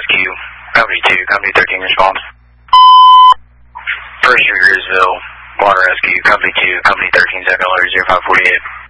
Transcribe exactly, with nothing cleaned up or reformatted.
Rescue, Company two, Company thirteen response. First Street, Grisville, Water Rescue, Company two, Company thirteen, second alert, zero five four eight.